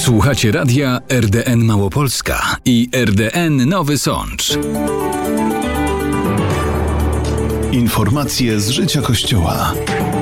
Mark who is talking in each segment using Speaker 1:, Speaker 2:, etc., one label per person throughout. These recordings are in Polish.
Speaker 1: Słuchacie radia RDN Małopolska i RDN Nowy Sącz. Informacje z życia Kościoła.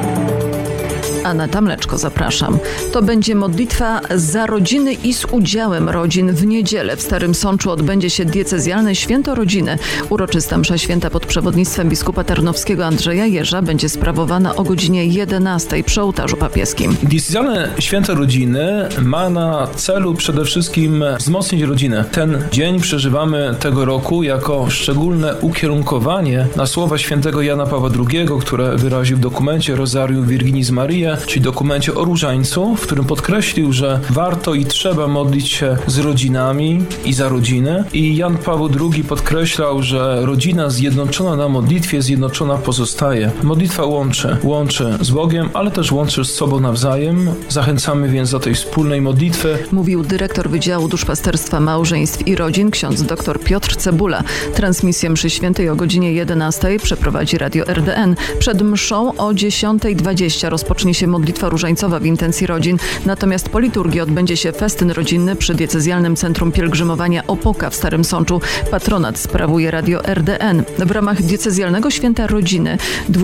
Speaker 2: Aneta Mleczko, zapraszam. To będzie modlitwa za rodziny i z udziałem rodzin. W niedzielę w Starym Sączu odbędzie się diecezjalne święto rodziny. Uroczysta msza święta pod przewodnictwem biskupa tarnowskiego Andrzeja Jerza będzie sprawowana o godzinie 11 przy ołtarzu papieskim.
Speaker 3: Diecezjalne święto rodziny ma na celu przede wszystkim wzmocnić rodzinę. Ten dzień przeżywamy tego roku jako szczególne ukierunkowanie na słowa świętego Jana Pawła II, które wyraził w dokumencie Rosarium Virginis Mariae, czyli dokumencie o różańcu, w którym podkreślił, że warto i trzeba modlić się z rodzinami i za rodzinę. I Jan Paweł II podkreślał, że rodzina zjednoczona na modlitwie, zjednoczona pozostaje. Modlitwa łączy z Bogiem, ale też łączy z sobą nawzajem. Zachęcamy więc do tej wspólnej modlitwy.
Speaker 2: Mówił dyrektor Wydziału Duszpasterstwa Małżeństw i Rodzin, ksiądz dr Piotr Cebula. Transmisję mszy świętej o godzinie 11 przeprowadzi Radio RDN. Przed mszą o 10:20 rozpocznie się modlitwa różańcowa w intencji rodzin, natomiast po liturgii odbędzie się festyn rodzinny przy Diecezjalnym Centrum Pielgrzymowania Opoka w Starym Sączu. Patronat sprawuje Radio RDN. W ramach Diecezjalnego Święta Rodziny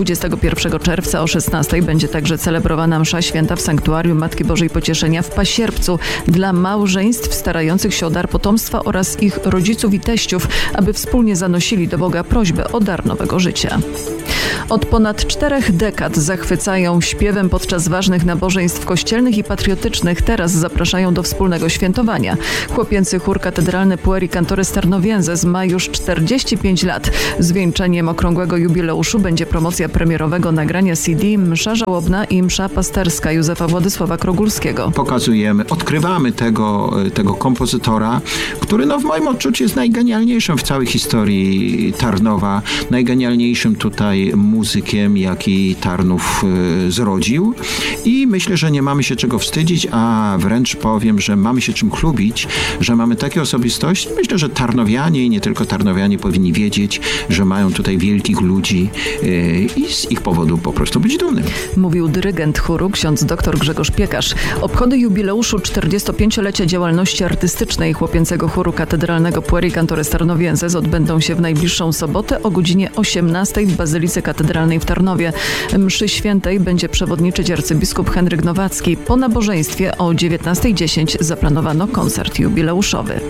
Speaker 2: 21 czerwca o 16 będzie także celebrowana msza święta w Sanktuarium Matki Bożej Pocieszenia w Pasierbcu dla małżeństw starających się o dar potomstwa oraz ich rodziców i teściów, aby wspólnie zanosili do Boga prośbę o dar nowego życia. Od ponad 4 dekad zachwycają śpiewem podczas ważnych nabożeństw kościelnych i patriotycznych. Teraz zapraszają do wspólnego świętowania. Chłopięcy chór katedralny Pueri Cantores Tarnovienses ma już 45 lat. Zwieńczeniem okrągłego jubileuszu będzie promocja premierowego nagrania CD Msza żałobna i msza pasterska Józefa Władysława Krogulskiego.
Speaker 4: Odkrywamy tego kompozytora, który w moim odczuciu jest najgenialniejszym w całej historii Tarnowa, najgenialniejszym tutaj muzykiem, jaki Tarnów zrodził. I myślę, że nie mamy się czego wstydzić, a wręcz powiem, że mamy się czym chlubić, że mamy takie osobistości. Myślę, że Tarnowianie i nie tylko Tarnowianie powinni wiedzieć, że mają tutaj wielkich ludzi i z ich powodu po prostu być dumnym.
Speaker 2: Mówił dyrygent chóru ksiądz dr Grzegorz Piekarz. Obchody jubileuszu 45-lecia działalności artystycznej chłopięcego chóru katedralnego Pueri Cantores Tarnovienses odbędą się w najbliższą sobotę o godzinie 18 w Bazylice Katedralnej w Tarnowie. Mszy świętej będzie przewodniczyć arcybiskup Henryk Nowacki. Po nabożeństwie o 19:10 zaplanowano koncert jubileuszowy.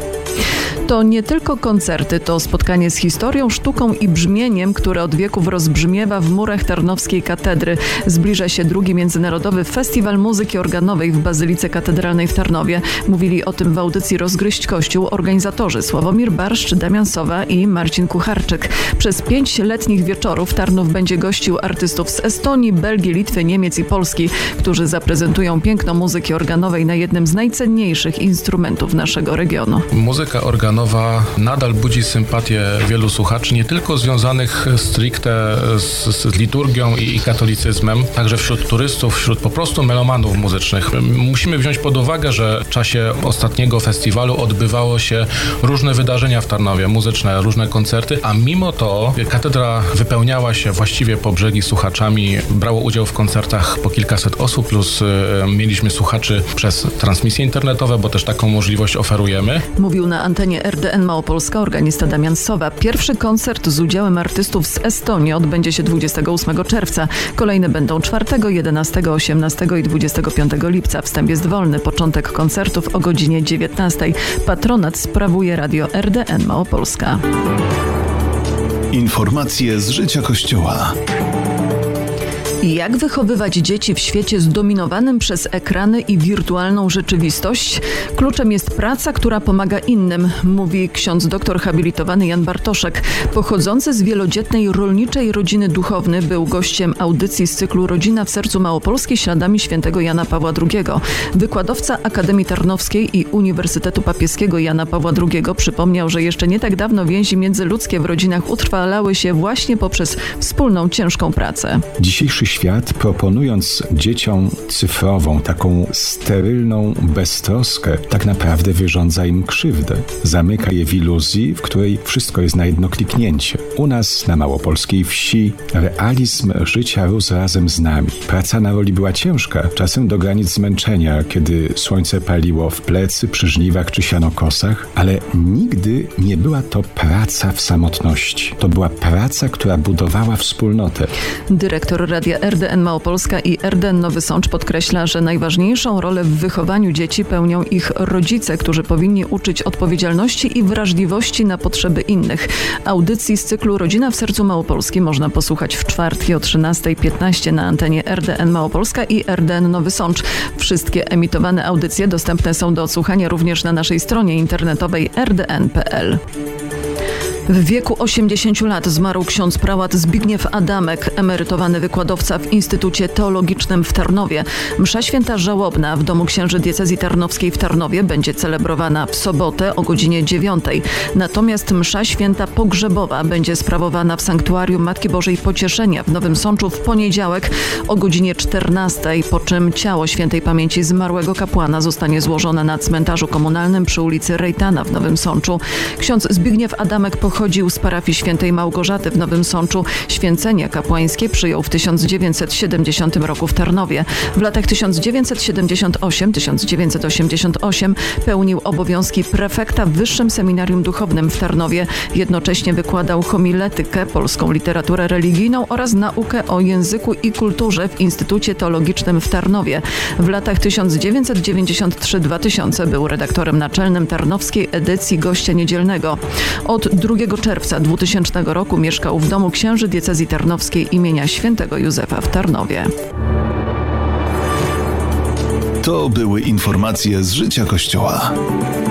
Speaker 2: To nie tylko koncerty, to spotkanie z historią, sztuką i brzmieniem, które od wieków rozbrzmiewa w murach Tarnowskiej Katedry. Zbliża się drugi Międzynarodowy Festiwal Muzyki Organowej w Bazylice Katedralnej w Tarnowie. Mówili o tym w audycji Rozgryźć Kościół organizatorzy Sławomir Barszcz, Damian Sowa i Marcin Kucharczyk. Przez 5 letnich wieczorów Tarnów będzie gościł artystów z Estonii, Belgii, Litwy, Niemiec i Polski, którzy zaprezentują piękno muzyki organowej na jednym z najcenniejszych instrumentów naszego regionu.
Speaker 5: Muzyka organowa nadal budzi sympatię wielu słuchaczy, nie tylko związanych stricte z liturgią i katolicyzmem, także wśród turystów, wśród po prostu melomanów muzycznych. Musimy wziąć pod uwagę, że w czasie ostatniego festiwalu odbywało się różne wydarzenia w Tarnowie, muzyczne, różne koncerty, a mimo to katedra wypełniała się właściwie po brzegi słuchaczami. Brało udział w koncertach po kilkaset osób, plus mieliśmy słuchaczy przez transmisje internetowe, bo też taką możliwość oferujemy.
Speaker 2: Mówił na antenie RDN Małopolska organista Damian Sowa. Pierwszy koncert z udziałem artystów z Estonii odbędzie się 28 czerwca. Kolejne będą 4, 11, 18 i 25 lipca. Wstęp jest wolny. Początek koncertów o godzinie 19. Patronat sprawuje Radio RDN Małopolska.
Speaker 1: Informacje z życia Kościoła.
Speaker 2: Jak wychowywać dzieci w świecie zdominowanym przez ekrany i wirtualną rzeczywistość? Kluczem jest praca, która pomaga innym, mówi ksiądz doktor habilitowany Jan Bartoszek. Pochodzący z wielodzietnej rolniczej rodziny duchowny był gościem audycji z cyklu Rodzina w sercu Małopolski śladami świętego Jana Pawła II. Wykładowca Akademii Tarnowskiej i Uniwersytetu Papieskiego Jana Pawła II przypomniał, że jeszcze nie tak dawno więzi międzyludzkie w rodzinach utrwalały się właśnie poprzez wspólną ciężką pracę.
Speaker 6: Dzisiejszy świat, proponując dzieciom cyfrową, taką sterylną beztroskę, tak naprawdę wyrządza im krzywdę. Zamyka je w iluzji, w której wszystko jest na jedno kliknięcie. U nas, na małopolskiej wsi, realizm życia rósł razem z nami. Praca na roli była ciężka, czasem do granic zmęczenia, kiedy słońce paliło w plecy, przy żniwach czy sianokosach, ale nigdy nie była to praca w samotności. To była praca, która budowała wspólnotę.
Speaker 2: Dyrektor Radia RDN Małopolska i RDN Nowy Sącz podkreśla, że najważniejszą rolę w wychowaniu dzieci pełnią ich rodzice, którzy powinni uczyć odpowiedzialności i wrażliwości na potrzeby innych. Audycji z cyklu Rodzina w sercu Małopolski można posłuchać w czwartki o 13:15 na antenie RDN Małopolska i RDN Nowy Sącz. Wszystkie emitowane audycje dostępne są do odsłuchania również na naszej stronie internetowej rdn.pl. W wieku 80 lat zmarł ksiądz prałat Zbigniew Adamek, emerytowany wykładowca w Instytucie Teologicznym w Tarnowie. Msza święta żałobna w Domu Księży Diecezji Tarnowskiej w Tarnowie będzie celebrowana w sobotę o godzinie 9. Natomiast msza święta pogrzebowa będzie sprawowana w Sanktuarium Matki Bożej Pocieszenia w Nowym Sączu w poniedziałek o godzinie 14, po czym ciało świętej pamięci zmarłego kapłana zostanie złożone na cmentarzu komunalnym przy ulicy Rejtana w Nowym Sączu. Ksiądz Zbigniew Adamek pochodził z parafii świętej Małgorzaty w Nowym Sączu. Święcenia kapłańskie przyjął w 1970 roku w Tarnowie. W latach 1978-1988 pełnił obowiązki prefekta w Wyższym Seminarium Duchownym w Tarnowie. Jednocześnie wykładał homiletykę, polską literaturę religijną oraz naukę o języku i kulturze w Instytucie Teologicznym w Tarnowie. W latach 1993-2000 był redaktorem naczelnym tarnowskiej edycji Gościa Niedzielnego. Od 2 czerwca 2000 roku mieszkał w Domu Księży Diecezji Tarnowskiej imienia świętego Józefa w Tarnowie.
Speaker 7: To były informacje z życia Kościoła.